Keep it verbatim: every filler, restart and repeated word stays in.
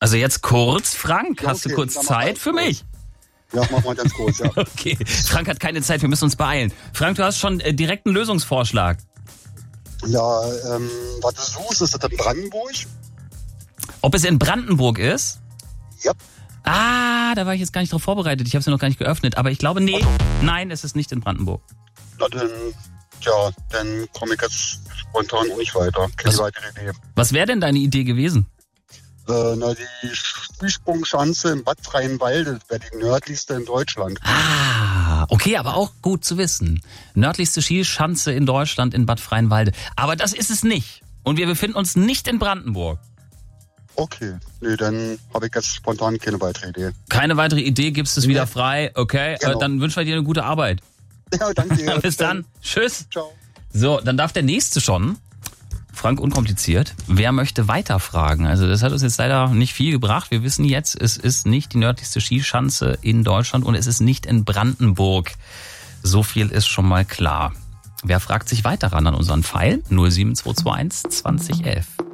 Also jetzt kurz, Frank, Ja, hast okay, du kurz dann machen wir Zeit ganz für kurz. mich? Ja, machen wir ganz kurz, ja. Okay, Frank hat keine Zeit, wir müssen uns beeilen. Frank, du hast schon äh, direkt einen Lösungsvorschlag. Ja, ähm, was du suchst, ist das in Brandenburg? Ob es in Brandenburg ist? Ja. Ah, da war ich jetzt gar nicht drauf vorbereitet. Ich habe sie noch gar nicht geöffnet. Aber ich glaube, nee, nein, es ist nicht in Brandenburg. Na dann, ja, dann komme ich jetzt spontan auch nicht weiter. Keine Was- weitere Idee. Was wäre denn deine Idee gewesen? Äh, na, die Skisprungschanze in Bad Freienwalde wäre die nördlichste in Deutschland. Ah, okay, aber auch gut zu wissen. Nördlichste Skischanze in Deutschland in Bad Freienwalde. Aber das ist es nicht. Und wir befinden uns nicht in Brandenburg. Okay, nee, dann habe ich jetzt spontan keine weitere Idee. Keine weitere Idee, gibst es wieder frei. Okay, Genau. äh, dann wünschen wir dir eine gute Arbeit. Ja, danke dir. Bis dann. Tschüss. Ciao. So, dann darf der Nächste schon. Frank, unkompliziert. Wer möchte weiterfragen? Also das hat uns jetzt leider nicht viel gebracht. Wir wissen jetzt, es ist nicht die nördlichste Skischanze in Deutschland und es ist nicht in Brandenburg. So viel ist schon mal klar. Wer fragt sich weiter ran an unseren Pfeil? null sieben zwei zwei eins zwanzig elf.